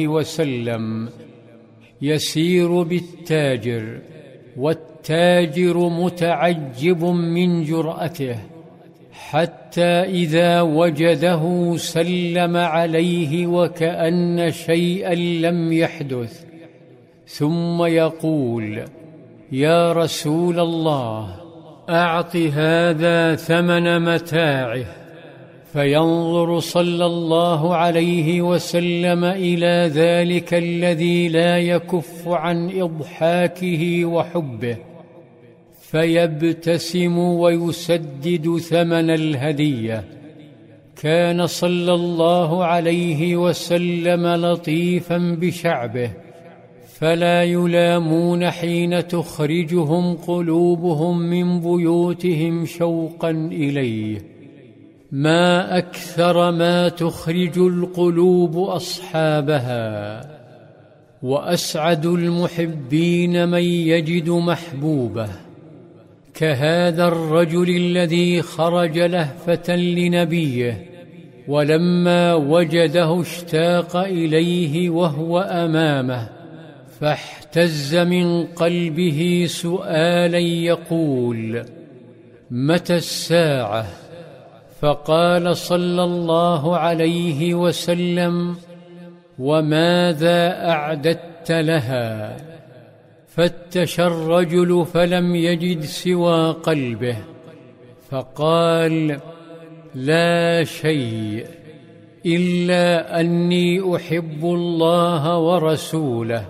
وسلم يسير بالتاجر، والتاجر متعجب من جرأته، حتى إذا وجده سلم عليه وكأن شيئا لم يحدث، ثم يقول: يا رسول الله، أعط هذا ثمن متاعه. فينظر صلى الله عليه وسلم إلى ذلك الذي لا يكف عن إضحاكه وحبه، فيبتسم ويسدد ثمن الهدية. كان صلى الله عليه وسلم لطيفا بشعبه، فلا يلامون حين تخرجهم قلوبهم من بيوتهم شوقا إليه. ما أكثر ما تخرج القلوب أصحابها، وأسعد المحبين من يجد محبوبه، كهذا الرجل الذي خرج لهفة لنبيه، ولما وجده اشتاق إليه وهو أمامه، فاحتز من قلبه سؤالا يقول: متى الساعة؟ فقال صلى الله عليه وسلم: وماذا أعددت لها؟ فتش الرجل فلم يجد سوى قلبه، فقال: لا شيء، إلا أني أحب الله ورسوله